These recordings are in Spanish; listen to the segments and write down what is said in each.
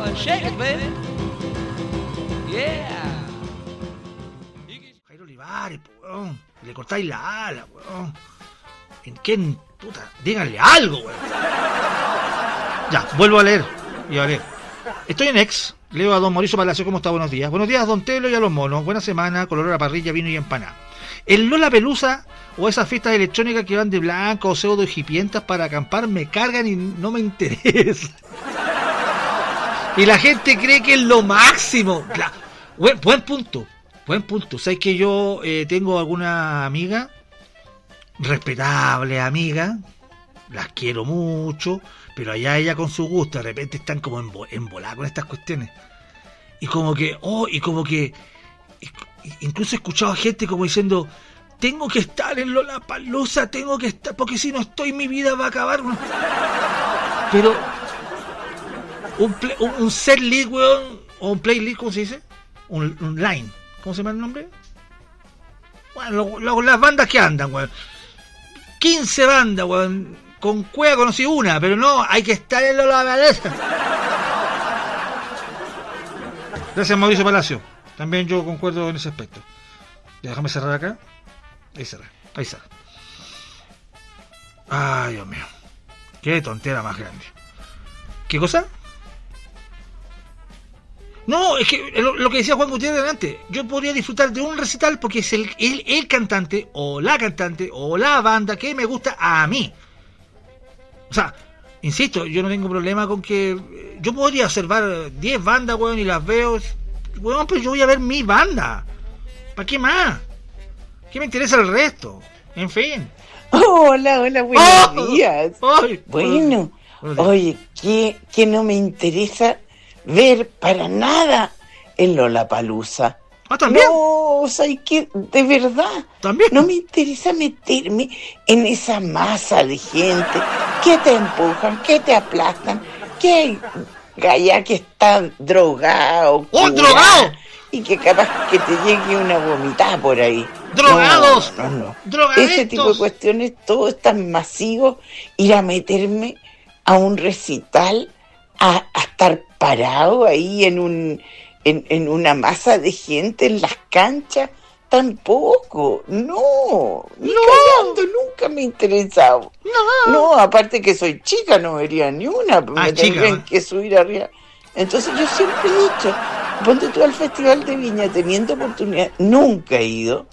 on and shake it, baby. Yeah. Jairo Olivares, weón. Le cortáis la ala, weón. ¿En qué puta? Díganle algo, weón. Ya, vuelvo a leer. Y a leer. Estoy en Ex. Leo a don Mauricio Palacio, ¿cómo está? Buenos días. Buenos días, don Telo y a los monos. Buena semana, con olor a parrilla, vino y empanada. El Lollapalooza o esas fiestas electrónicas que van de blanco o pseudo hipientas para acampar me cargan y no me interesa. Y la gente cree que es lo máximo. Buen punto. ¿Sabes que yo tengo alguna amiga, respetable amiga, las quiero mucho, pero allá ella con su gusto, de repente están como emboladas con estas cuestiones. Y como que, incluso he escuchado a gente como diciendo, tengo que estar en Lollapalooza, tengo que estar, porque si no estoy mi vida va a acabar. Pero un set league, weón, o un play league, ¿cómo se dice? Un line, ¿cómo se llama el nombre? Bueno, las bandas que andan, weón. 15 bandas, weón. Con Cueva conocí una, pero no, hay que estar en Lollapalooza. Gracias, Mauricio Palacio. También yo concuerdo en ese aspecto. Ya, déjame cerrar acá. Ahí cerré. Ay, Dios mío. Qué tontera más grande. ¿Qué cosa? No, es que lo que decía Juan Gutiérrez antes, yo podría disfrutar de un recital porque es el cantante o la banda que me gusta a mí. O sea, insisto, yo no tengo problema con que yo podría observar 10 bandas, weón, y las veo, weón, pero yo voy a ver mi banda. ¿Para qué más? ¿Qué me interesa el resto? En fin. Hola, buenos días. Bueno, oye, que no me interesa ver para nada el Lollapalooza. ¿También? No, o sea, que de verdad, ¿también? No me interesa meterme en esa masa de gente que te empujan, que te aplastan, que gaya que está drogado. ¡Drogado! Y que capaz que te llegue una vomitada por ahí. ¡Drogados! No. ¡Drogadictos! Ese tipo de cuestiones, todo es tan masivo, ir a meterme a un recital, a estar parado ahí en una masa de gente en las canchas, tampoco. No, cagando, nunca me ha interesado. No, aparte que soy chica, no vería ni una, me tendrían que subir arriba. Entonces yo siempre he dicho, ponte tú al Festival de Viña teniendo oportunidad, nunca he ido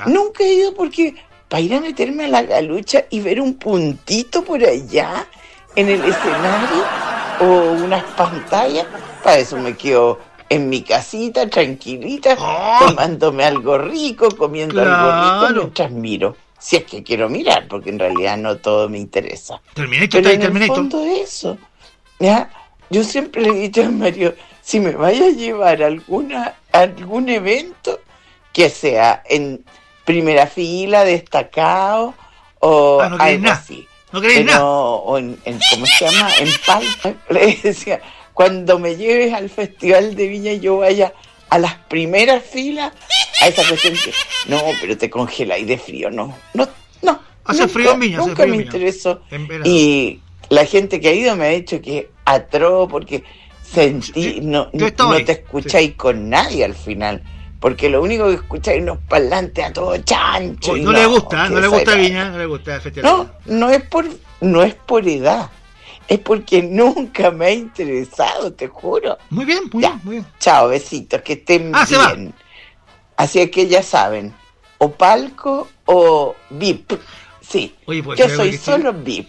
porque para ir a meterme a la galucha y ver un puntito por allá en el escenario o unas pantallas, para eso me quedo en mi casita, tranquilita, tomándome algo rico, comiendo algo rico mientras miro. Si es que quiero mirar, porque en realidad no todo me interesa. Pero en el fondo eso, ¿ya? Yo siempre le he dicho a Mario, si me vaya a llevar a algún evento, que sea en primera fila, destacado, o algo así. No queréis nada. O en ¿cómo se llama? En palco. Le decía, cuando me lleves al Festival de Viña yo vaya a las primeras filas, a esa cuestión que, no, pero te congeláis de frío, no. Hace frío en Viña, nunca me interesó. Y la gente que ha ido me ha dicho que es atroz porque sentí, no te escucháis con nadie al final. Porque lo único que escucháis es unos parlantes a todo chancho. No le gusta Viña, no le gusta el festival. No es por edad. Es porque nunca me ha interesado, te juro. Muy bien. Chao, besitos, que estén bien. Se va. Así es que ya saben, o palco o VIP. Sí, oye, pues, yo soy solo VIP.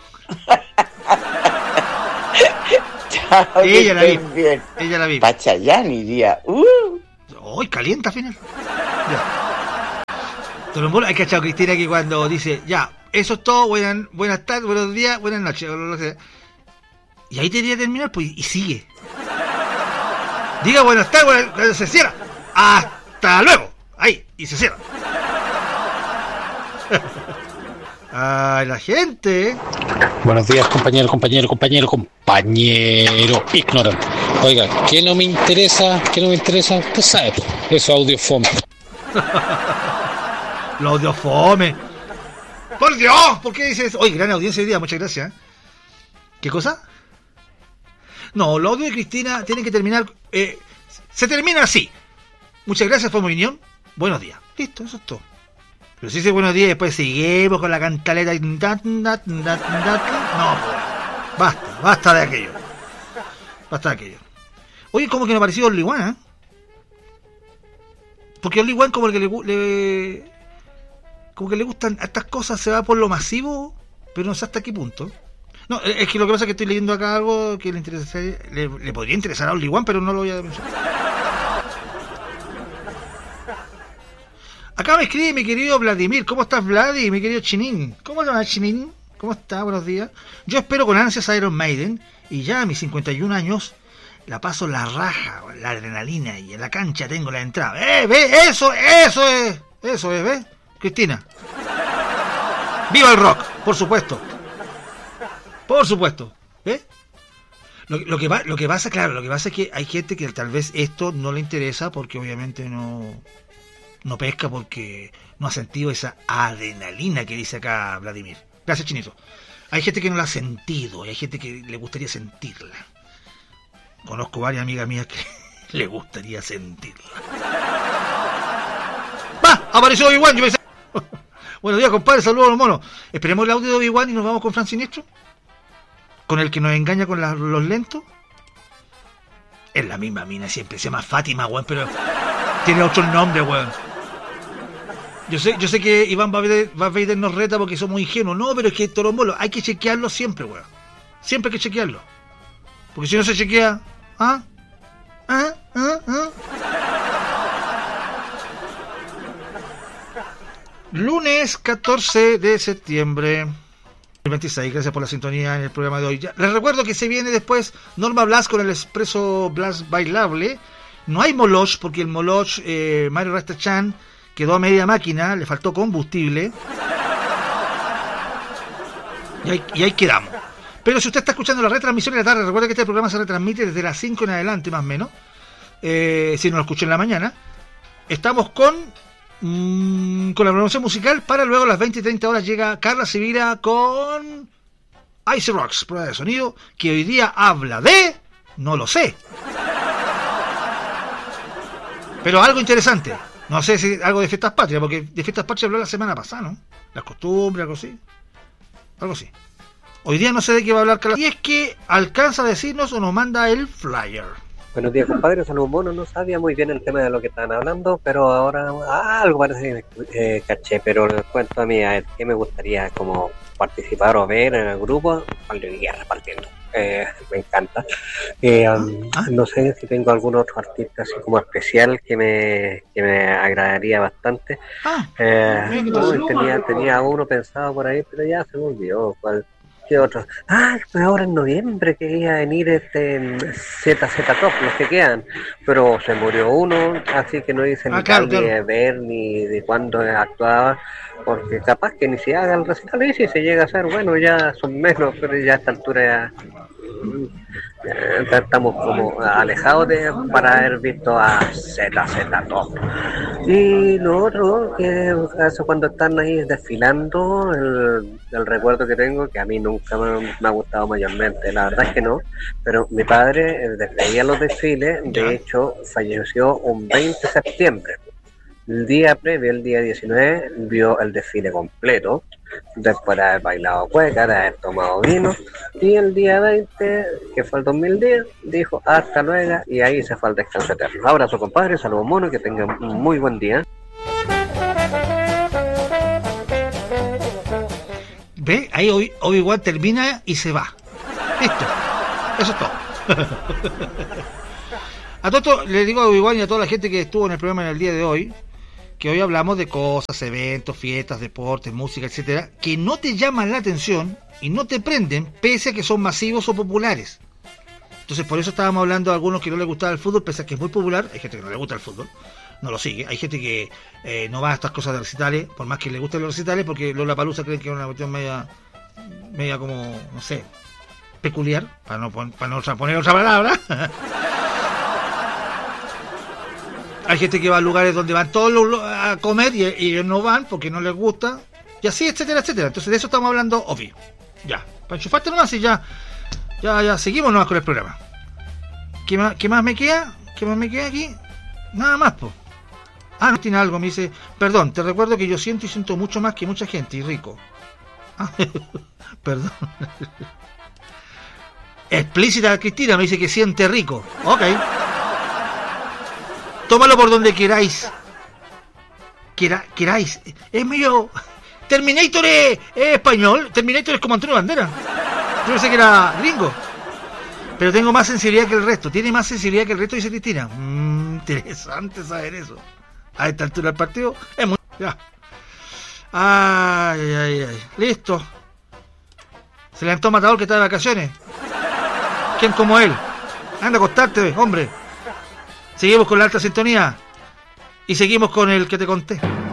Chao, ella la VIP. Bien. Ella la VIP. Pachayán iría. Hoy calienta al final. Ya. Tolombolo, hay que echar a Cristina que cuando dice, ya, eso es todo, buenas tardes, buenos días, buenas noches. Y ahí debería terminar, pues, y sigue. Diga buenas tardes, se cierra. Hasta luego. Ahí, y se cierra. Ay, la gente. Buenos días, compañero ignorante. Oiga, ¿qué no me interesa? Usted sabe, eso audiofome. Lo audiofome. Por Dios, ¿por qué dices? Oye, gran audiencia hoy día, muchas gracias. ¿Qué cosa? No, lo audio de Cristina tiene que terminar... se termina así. Muchas gracias por mi opinión. Buenos días. Listo, eso es todo. Pero si dice buenos días y después seguimos con la cantaleta. No, pues. Basta de aquello. Basta de aquello. Oye, como que me ha parecido Only One, ¿eh? Porque Only One como que como que le gustan estas cosas, se va por lo masivo, pero no sé hasta qué punto. No, es que lo que pasa es que estoy leyendo acá algo que le podría interesar a Only One, pero no lo voy a mencionar. Acá me escribe mi querido Vladimir. ¿Cómo estás, Vladi? Mi querido Chinín. ¿Cómo te va, Chinín? ¿Cómo está? Buenos días. Yo espero con ansias a Iron Maiden y ya a mis 51 años la paso la raja, la adrenalina, y en la cancha tengo la entrada. Ve, eso es, ¿ves? Cristina. ¡Viva el rock! Por supuesto. ¿Ves? Lo que pasa es que hay gente que tal vez esto no le interesa porque obviamente no pesca porque no ha sentido esa adrenalina que dice acá Vladimir. Gracias, Chinito. Hay gente que no la ha sentido y hay gente que le gustaría sentirla. Conozco varias amigas mías que le gustaría sentirla. ¡Va! Apareció Obi-Wan, yo pensé... Buenos días, compadre, saludos a los monos. Esperemos el audio de Obi-Wan y nos vamos con Fran Sinistro. Con el que nos engaña con los lentos. Es la misma mina siempre, se llama Fátima, weón, pero tiene otro nombre, weón. Yo sé que Iván Vader nos reta porque somos ingenuos. No, pero es que Torombolo hay que chequearlo siempre, weón. Siempre hay que chequearlo. Porque si no se chequea... Lunes 14 de septiembre 26, gracias por la sintonía en el programa de hoy. Les recuerdo que se viene después Norma Blas con el Expreso Blas Bailable. No hay Moloch, porque el Moloch, Mario Rastachan, quedó a media máquina, le faltó combustible. Y ahí quedamos. Pero si usted está escuchando la retransmisión en la tarde, recuerde que este programa se retransmite desde las 5 en adelante, más o menos. Si no lo escuché en la mañana. Estamos con la programación musical para luego a las 20 y 30 horas llega Carla Sevilla con Ice Rocks, prueba de sonido, que hoy día habla de... no lo sé. Pero algo interesante. No sé si algo de Fiestas Patrias, porque de Fiestas Patrias habló la semana pasada, ¿no? Las costumbres, algo así. Algo así. Hoy día no sé de qué va a hablar Carla. Y es que alcanza a decirnos o nos manda el flyer. Buenos días, compadre. Saludos, mono. No sabía muy bien el tema de lo que estaban hablando, pero ahora algo parece que caché. Pero les cuento a mí a ver, qué me gustaría como participar o ver en el grupo cuando iría repartiendo. Me encanta. No sé si tengo algún otro artista así como especial que me agradaría bastante. Tenía uno pensado por ahí, pero ya se me olvidó. ¿Qué otro? Pues ahora en noviembre que iba a venir ZZ Top, los que quedan, pero se murió uno, así que no hice ni de ver ni de cuándo actuaba, porque capaz que ni se haga el recital, y si se llega a hacer, bueno, ya son menos, pero ya a esta altura ya estamos como alejados para haber visto a ZZ Top. Y lo otro, que eso cuando están ahí desfilando, el recuerdo que tengo, que a mí nunca me ha gustado mayormente, la verdad es que no, pero mi padre veía los desfiles, de hecho falleció un 20 de septiembre. El día previo, el día 19, vio el desfile completo, después de haber bailado cueca, de haber tomado vino, y el día 20, que fue el 2010, dijo hasta luego, y ahí se fue al descanso eterno. Abrazo, compadre, saludos, mono, que tengan un muy buen día. ¿Ve? Ahí Obi-Wan termina y se va. Listo. Eso es todo. A todo esto le digo a Obi-Wan y a toda la gente que estuvo en el programa en el día de hoy, que hoy hablamos de cosas, eventos, fiestas, deportes, música, etcétera, que no te llaman la atención y no te prenden, pese a que son masivos o populares. Entonces, por eso estábamos hablando de algunos que no les gustaba el fútbol, pese a que es muy popular. Hay gente que no le gusta el fútbol, no lo sigue. Hay gente que no va a estas cosas de recitales, por más que le gusten los recitales, porque Lollapalooza creen que es una cuestión media como, no sé, peculiar, para no poner otra palabra. Hay gente que va a lugares donde van todos a comer y ellos no van porque no les gusta, y así, etcétera, etcétera. Entonces de eso estamos hablando, obvio. Ya, para enchufarte nomás y ya seguimos nomás con el programa. ¿Qué más me queda? ¿Qué más me queda aquí? Nada más, po. Ah, no tiene algo, me dice, perdón, te recuerdo que yo siento y siento mucho más que mucha gente, y rico. Ah, perdón. Explícita Cristina, me dice que siente rico. Ok. Tómalo por donde queráis. Queráis. Es medio... Terminator es español. Terminator es como Antonio Banderas. Yo pensé que era gringo. Pero tengo más sensibilidad que el resto. Tiene más sensibilidad que el resto, dice Cristina. Interesante saber eso. A esta altura del partido es muy... Ya. Ay. Listo. Se levantó Matador que está de vacaciones. ¿Quién como él? Anda a acostarte, hombre. Seguimos con la alta sintonía. Y seguimos con el que te conté.